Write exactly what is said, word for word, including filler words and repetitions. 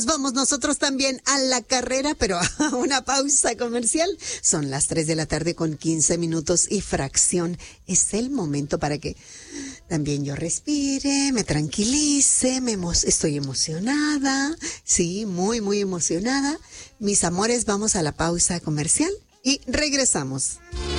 Vamos nosotros también a la carrera, pero a una pausa comercial. Son las tres de la tarde con quince minutos y fracción. Es el momento para que también yo respire, me tranquilice, me emo- estoy emocionada, sí, muy, muy emocionada. Mis amores, vamos a la pausa comercial y regresamos.